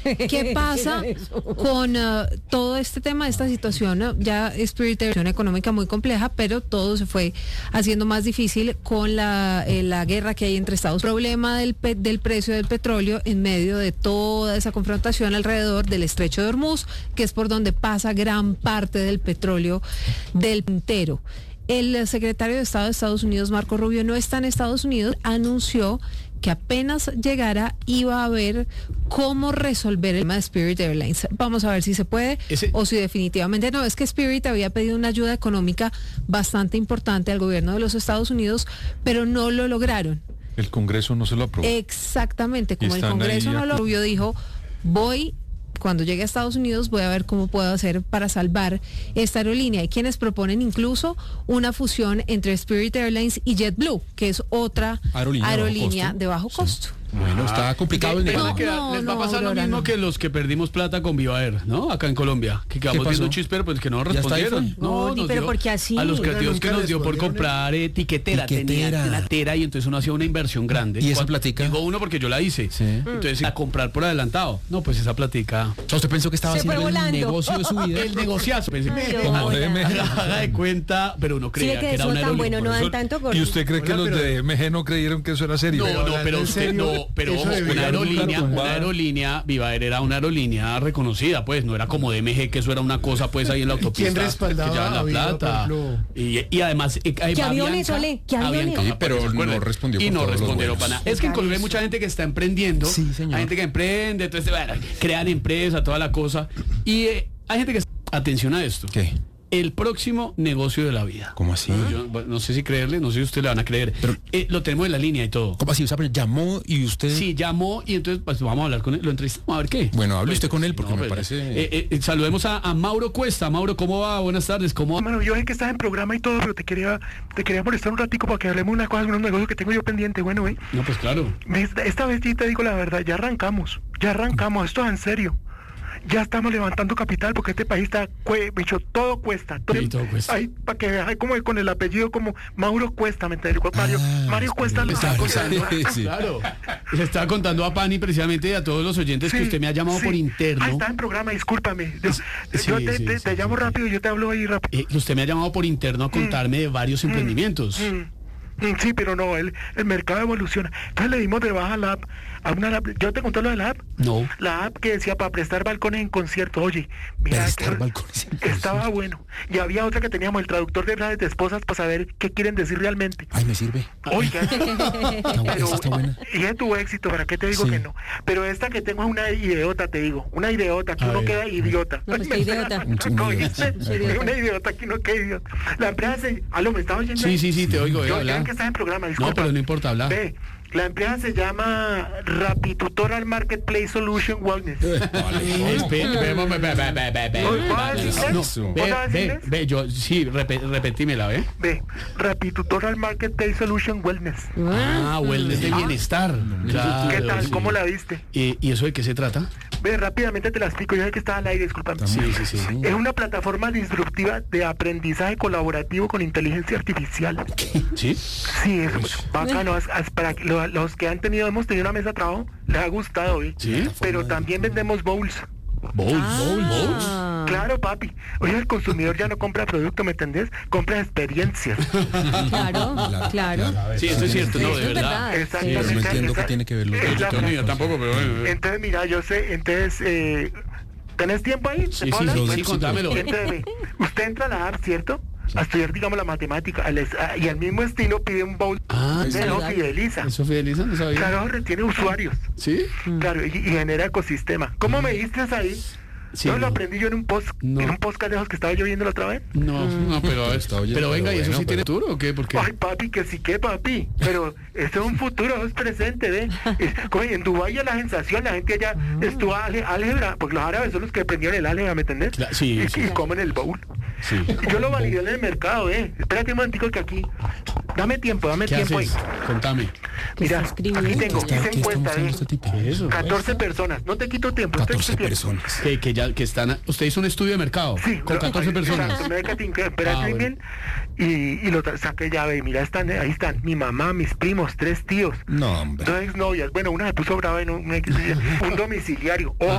¿Qué pasa con todo este tema, esta situación? Ya Spirit Airlines es una económica muy compleja, pero todo se fue haciendo más difícil con la guerra que hay entre Estados Unidos. El problema del precio del petróleo en medio de toda esa confrontación alrededor del estrecho de Hormuz, que es por donde pasa gran parte del petróleo del entero. El secretario de Estado de Estados Unidos, Marco Rubio, no está en Estados Unidos, anunció que apenas llegara iba a ver cómo resolver el tema de Spirit Airlines. Vamos a ver si se puede o si definitivamente no. Es que Spirit había pedido una ayuda económica bastante importante al gobierno de los Estados Unidos, pero no lo lograron. El Congreso no se lo aprobó. Exactamente, como el Congreso no lo aprobó, dijo, cuando llegue a Estados Unidos voy a ver cómo puedo hacer para salvar esta aerolínea. Hay quienes proponen incluso una fusión entre Spirit Airlines y JetBlue, que es otra aerolínea de bajo costo. Bueno, está complicado el negocio. Les va a pasar lo mismo que los que perdimos plata con Viva Air, ¿no? Acá en Colombia, que quedamos viendo chispero, pues que no respondieron. No, pero porque así. A los creativos que nos dio por comprar etiquetera. Tenía la tera y entonces uno hacía una inversión grande. ¿Y esa platica? Digo uno porque yo la hice. Sí. Entonces, a comprar por adelantado. No, pues esa platica. O sea, ¿usted pensó que estaba haciendo el negocio de su vida? El negociazo. Haga de cuenta, pero uno creía que era una aerolínea. ¿Y usted cree que los de MG no creyeron que eso era serio? Pero ojo, una aerolínea, Viva Air era una aerolínea reconocida, pues, no era como DMG, que eso era una cosa, pues, ahí en la autopista. ¿Quién respaldaba que llevaban la plata? Y además... ¿Qué aviones, Ole? ¿Qué aviones? Sí, pero no respondió. Y no respondieron para nada. Es que en Colombia hay mucha gente que está emprendiendo. Sí, señor. Hay gente que emprende, entonces, bueno, crean empresa, toda la cosa. Y hay gente que... Atención a esto. ¿Qué? El próximo negocio de la vida. ¿Cómo así? Yo no sé si creerle, no sé si usted le van a creer. Pero lo tenemos en la línea y todo. ¿Cómo así? O sea, pero llamó y usted... Sí, llamó y entonces pues, vamos a hablar con él. Lo entrevistamos a ver qué. Bueno, hable usted con él porque me parece... Saludemos a Mauro Cuesta. Mauro, ¿cómo va? Buenas tardes. ¿Cómo va? Bueno, yo sé que estás en programa y todo, pero te quería molestar un ratico para que hablemos unas cosas, unos negocios que tengo yo pendiente. Bueno, No, pues claro. Esta vez sí te digo la verdad, ya arrancamos, esto es en serio. Ya estamos levantando capital porque este país está, todo cuesta. Todo cuesta. Hay, para que veas, hay como con el apellido como Mauro Cuesta, ¿me entiendes? Mario Cuesta. Le estaba claro. Le estaba contando a Pani precisamente y a todos los oyentes que usted me ha llamado por interno. Está en programa, discúlpame. Yo te llamo rápido y yo te hablo ahí rápido. Usted me ha llamado por interno a contarme de varios emprendimientos. Sí, pero no, el mercado evoluciona. Entonces le dimos de baja la app a una app. ¿Yo te conté lo de la app? No. La app que decía para prestar balcones en concierto. Oye, mira, estaba bueno. Y había otra que teníamos, el traductor de frases de esposas para saber qué quieren decir realmente. Ay, me sirve. Oiga, está buena. Y es tu éxito, ¿para qué te digo que no? Pero esta que tengo es una idiota, te digo. Una idiota, que uno queda idiota. No, pues qué idiota. Una idiota, que uno queda idiota. La empresa se... ¿Aló, me estaba oyendo? Sí, te oigo. Que está en programa, disculpa. No, pero no importa hablar. Ve, la empresa se llama Rapitutorial Marketplace Solution Wellness. Repetímela, ¿ve? Ve, Rapitutorial Marketplace Solution Wellness. Wellness de bienestar. Claro, ¿qué tal? ¿Cómo la viste? ¿Y eso de qué se trata? Ve, rápidamente te la explico. Yo sé que estaba al aire, discúlpame. Sí. Es una plataforma disruptiva de aprendizaje colaborativo con inteligencia artificial. ¿Sí? Sí, es bacano. Para los que hemos tenido una mesa de trabajo, les ha gustado, ¿eh? ¿Sí? Pero también vendemos bowls. ¿Bowls? Claro, papi. Oye, el consumidor ya no compra producto, ¿me entendés? Compra experiencias. Claro. Sí, eso es cierto, no, de verdad. Exactamente. No entiendo qué tiene que ver Yo tampoco, pero bueno. Entonces, mira, yo sé, ¿tenés tiempo ahí? Sí, contámelo. Entonces, usted entra a la app, ¿cierto? A estudiar, digamos, la matemática, y al mismo estilo pide un bowl. Eso fideliza. ¿Eso fideliza? No sabía. Claro, retiene usuarios. ¿Sí? Claro, y genera ecosistema. ¿Cómo me diste ahí? Sí, ¿No lo aprendí yo en un podcast de esos que estaba yo viendo la otra vez? No, pero venga, ¿y eso sí tiene futuro o qué? Ay, papi, que sí que, papi. Pero esto es un futuro, eso es presente, ¿ve? En Dubái es la sensación, la gente allá estudia álgebra, porque los árabes son los que aprendieron el álgebra, ¿me entendés? Sí. Y comen el bowl. Sí. Yo lo validé en el mercado, Espérate un momentico que aquí... Dame tiempo ahí. Contame. Mira, aquí tengo, hice encuesta ¿Qué es eso? 14 personas, no te quito tiempo. 14 personas. Que están... Usted hizo un estudio de mercado con 14 personas. Espérate bien. Y lo saqué ya, ve, mira, ahí están mi mamá, mis primos, 3 tíos. No, hombre. 2 exnovias. Bueno, una se puso brava en un domiciliario.